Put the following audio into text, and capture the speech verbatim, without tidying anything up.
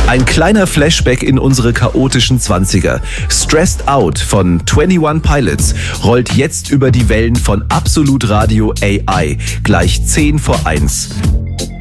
Ein kleiner Flashback in unsere chaotischen Zwanziger. Stressed Out von einundzwanzig Pilots rollt jetzt über die Wellen von Absolut Radio A I. Gleich zehn vor eins.